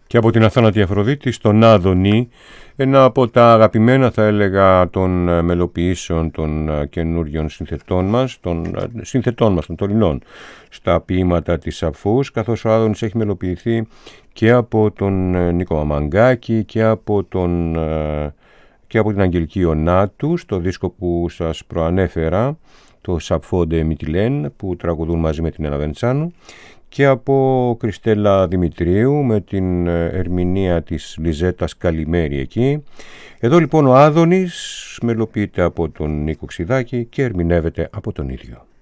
Και από την Αθάνατη Αφροδίτη στον Άδωνη, ένα από τα αγαπημένα θα έλεγα των μελοποιήσεων των καινούριων συνθετών μας, των τωρινών, στα ποίηματα της Σαφούς, καθώς ο Άδωνης έχει μελοποιηθεί και από τον Νίκο Μαμαγκάκη και από την Αγγελική Ωνάτου, στο δίσκο που σας προανέφερα, το Σαπφόντε Μιτιλέν, που τραγουδούν μαζί με την Έλα Βεντσάνου, και από Κριστέλα Δημητρίου με την ερμηνεία της Λιζέτας Καλημέρη εκεί. Εδώ λοιπόν ο Άδωνης μελοποιείται από τον Νίκο Ξηδάκη και ερμηνεύεται από τον ίδιο.